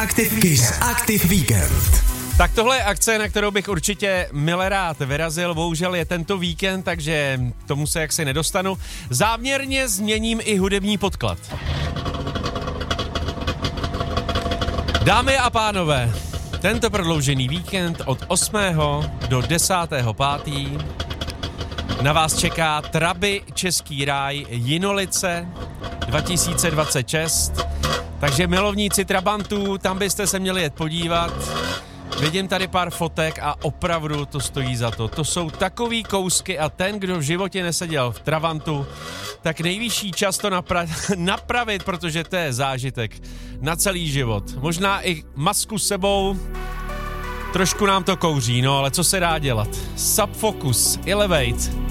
Kiss Active Weekend. Tak tohle je akce, na kterou bych určitě mile rád vyrazil, bohužel je tento víkend, takže tomu se jaksi nedostanu. Záměrně změním i hudební podklad. Dámy a pánové, tento prodloužený víkend od 8. do 10.5. na vás čeká Traby Český ráj Jinolice 2026, takže milovníci trabantů, tam byste se měli jet podívat. Vidím tady pár fotek a opravdu to stojí za to. To jsou takový kousky a ten, kdo v životě neseděl v trabantu, tak nejvyšší čas to napravit, protože to je zážitek na celý život. Možná i masku s sebou, trošku nám to kouří, no ale co se dá dělat? Subfocus, Elevate.